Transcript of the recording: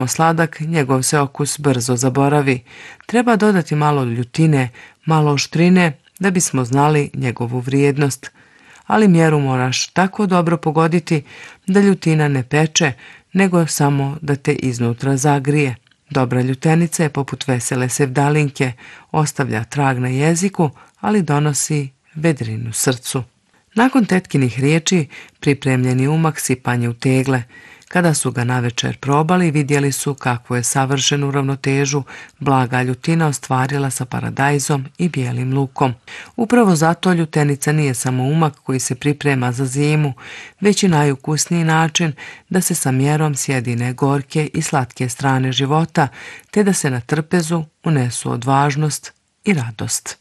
sladak, njegov se okus brzo zaboravi. Treba dodati malo ljutine, malo oštrine da bismo znali njegovu vrijednost. Ali mjeru moraš tako dobro pogoditi da ljutina ne peče, nego samo da te iznutra zagrije. Dobra ljutenica je poput vesele sevdalinke, ostavlja trag na jeziku, ali donosi vedrinu srcu. Nakon tetkinih riječi pripremljeni umak sipan je u tegle. Kada su ga navečer probali, vidjeli su kakvu je savršenu ravnotežu blaga ljutina ostvarila sa paradajzom i bijelim lukom. Upravo zato ljutenica nije samo umak koji se priprema za zimu, već i najukusniji način da se sa mjerom sjedine gorke i slatke strane života, te da se na trpezu unesu odvažnost i radost.